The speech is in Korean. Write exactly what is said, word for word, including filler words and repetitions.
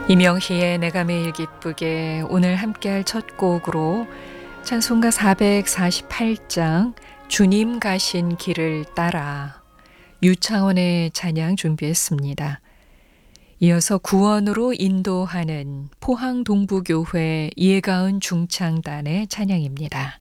이명희의 내가 매일 기쁘게 오늘 함께할 첫 곡으로 찬송가 사백사십팔 장 주님 가신 길을 따라 유창원의 찬양 준비했습니다. 이어서 구원으로 인도하는 포항동부교회 예가은 중창단의 찬양입니다.